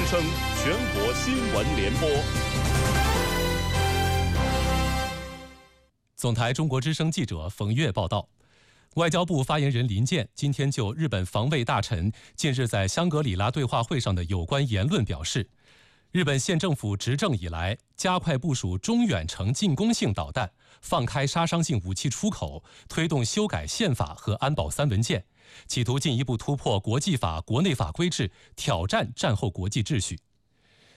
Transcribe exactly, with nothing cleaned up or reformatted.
称全国新闻联播。 总台中国之声记者冯月报道。外交部发言人林健今天就日本防卫大臣近日在香格里拉对话会上的有关言论表示，日本县政府执政以来，加快部署中远程进攻性导弹，放开杀伤性武器出口，推动修改宪法和安保三文件，企图进一步突破国际法、国内法规制，挑战战后国际秩序。